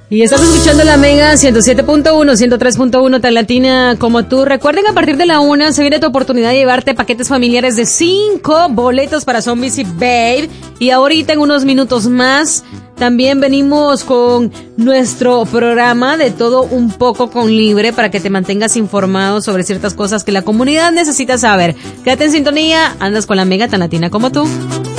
Y estás escuchando la Mega 107.1, 103.1 tan latina como tú. Recuerden, a partir de la 1 se viene tu oportunidad de llevarte paquetes familiares de 5 boletos para Zombies y Babe. Y ahorita, en unos minutos más, también venimos con nuestro programa de todo un poco con Libre para que te mantengas informado sobre ciertas cosas que la comunidad necesita saber. Quédate en sintonía, andas con la Mega tan latina como tú.